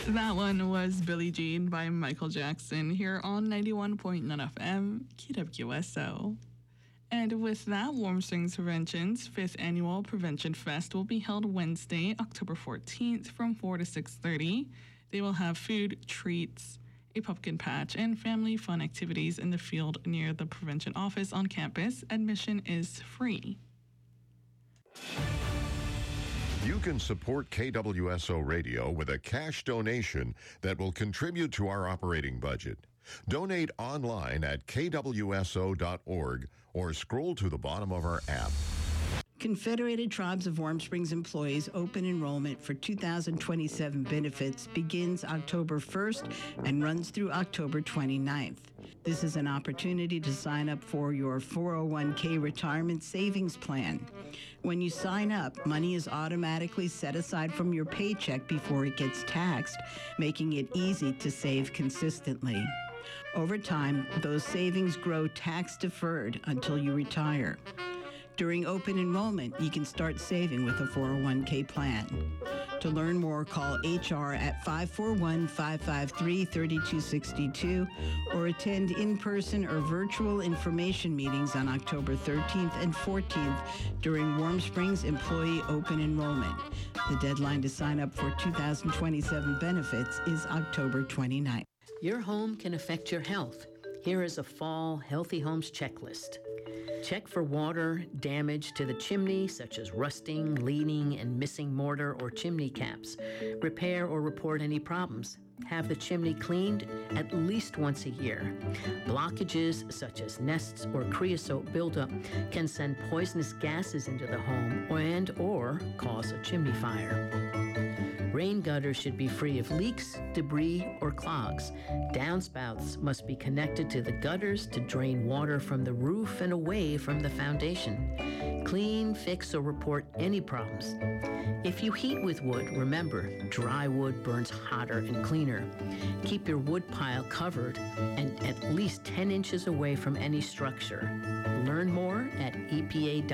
That one was Billie Jean by Michael Jackson here on 91.9 FM, KWSO. And with that, Warm Springs Prevention's 5th Annual Prevention Fest will be held Wednesday, October 14th from 4 to 6:30. They will have food, treats, a pumpkin patch, and family fun activities in the field near the prevention office on campus. Admission is free. You can support KWSO Radio with a cash donation that will contribute to our operating budget. Donate online at kwso.org or scroll to the bottom of our app. Confederated Tribes of Warm Springs employees open enrollment for 2027 benefits begins October 1st and runs through October 29th. This is an opportunity to sign up for your 401k retirement savings plan. When you sign up, money is automatically set aside from your paycheck before it gets taxed, making it easy to save consistently. Over time, those savings grow tax-deferred until you retire. During open enrollment, you can start saving with a 401k plan. To learn more, call HR at 541-553-3262 or attend in-person or virtual information meetings on October 13th and 14th during Warm Springs Employee Open Enrollment. The deadline to sign up for 2027 benefits is October 29th. Your home can affect your health. Here is a fall Healthy Homes checklist. Check for water damage to the chimney, such as rusting, leaning, and missing mortar or chimney caps. Repair or report any problems. Have the chimney cleaned at least once a year. Blockages, such as nests or creosote buildup, can send poisonous gases into the home or cause a chimney fire. Rain gutters should be free of leaks, debris, or clogs. Downspouts must be connected to the gutters to drain water from the roof and away from the foundation. Clean, fix, or report any problems. If you heat with wood, remember, dry wood burns hotter and cleaner. Keep your wood pile covered and at least 10 inches away from any structure. Learn more at EPA.gov.